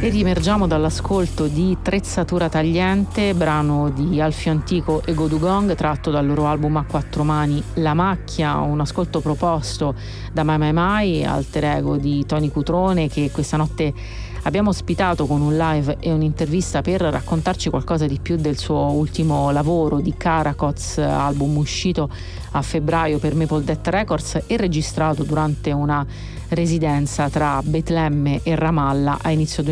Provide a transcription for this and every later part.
riemergiamo dall'ascolto di Trezzatura tagliente, brano di Alfio Antico e Go Dugong, tratto dal loro album a quattro mani La Macchia, un ascolto proposto da Mai Mai Mai, alter ego di Tony Cutrone, che questa notte abbiamo ospitato con un live e un'intervista per raccontarci qualcosa di più del suo ultimo lavoro di Caracots, album uscito a febbraio per Maple Death Records e registrato durante una residenza tra Betlemme e Ramallah a inizio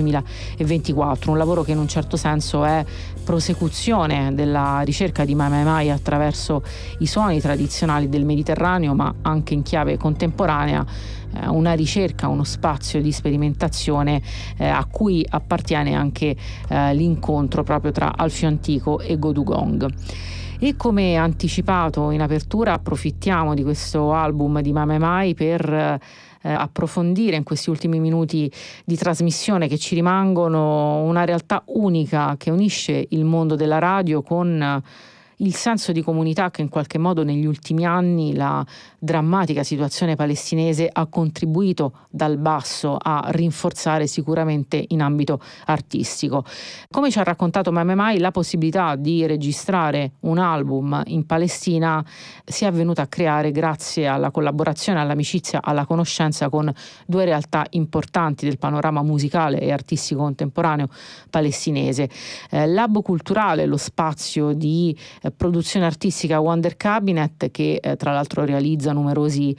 2024, un lavoro che in un certo senso è prosecuzione della ricerca di Mai Mai Mai attraverso i suoni tradizionali del Mediterraneo, ma anche in chiave contemporanea, una ricerca, uno spazio di sperimentazione a cui appartiene anche l'incontro proprio tra Alfio Antico e Go Dugong. E come anticipato in apertura, approfittiamo di questo album di Mai Mai Mai per approfondire in questi ultimi minuti di trasmissione che ci rimangono una realtà unica che unisce il mondo della radio con il senso di comunità che in qualche modo negli ultimi anni la drammatica situazione palestinese ha contribuito dal basso a rinforzare sicuramente in ambito artistico. Come ci ha raccontato Mai Mai Mai, la possibilità di registrare un album in Palestina si è venuta a creare grazie alla collaborazione, all'amicizia, alla conoscenza con due realtà importanti del panorama musicale e artistico contemporaneo palestinese. L'hub culturale, lo spazio di produzione artistica Wonder Cabinet, che tra l'altro realizza numerosi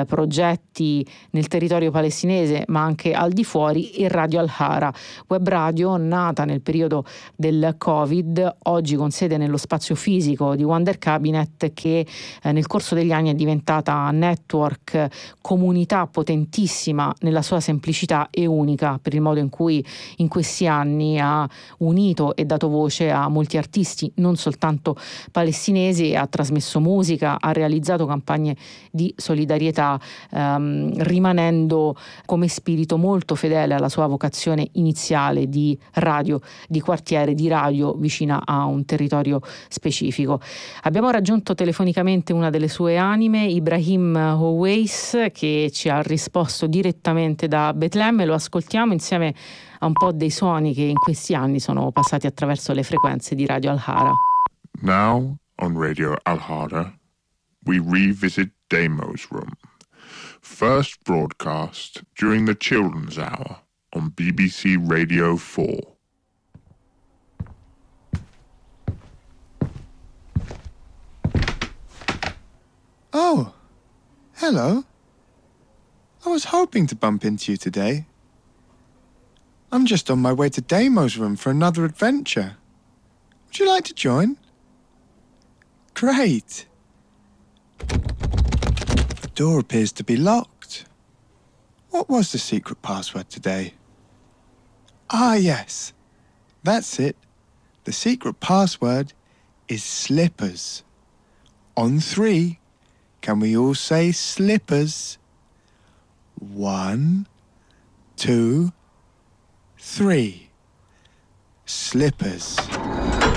progetti nel territorio palestinese ma anche al di fuori, e Radio Al-Hara, web radio nata nel periodo del Covid, oggi con sede nello spazio fisico di Wonder Cabinet, che nel corso degli anni è diventata network, comunità potentissima nella sua semplicità e unica per il modo in cui in questi anni ha unito e dato voce a molti artisti non soltanto palestinesi, ha trasmesso musica, ha realizzato campagne di solidarietà, rimanendo come spirito molto fedele alla sua vocazione iniziale di radio di quartiere, di radio vicina a un territorio specifico. Abbiamo raggiunto telefonicamente una delle sue anime, Ibrahim Owais, che ci ha risposto direttamente da Betlemme. Lo ascoltiamo insieme a un po' dei suoni che in questi anni sono passati attraverso le frequenze di Radio Al-Hara. Now on Radio Al-Hara, we revisit Damo's Room, first broadcast during the Children's Hour on BBC Radio 4. Oh, hello. I was hoping to bump into you today. I'm just on my way to Damo's Room for another adventure. Would you like to join? Great. The door appears to be locked. What was the secret password today? Ah, yes. That's it. The secret password is slippers. On 3, can we all say slippers? 1, 2, 3. Slippers.